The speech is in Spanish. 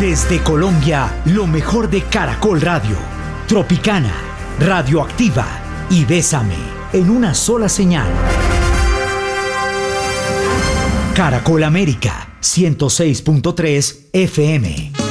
Desde Colombia, lo mejor de Caracol Radio, Tropicana, Radioactiva y Bésame, en una sola señal. Caracol América, 106.3 FM.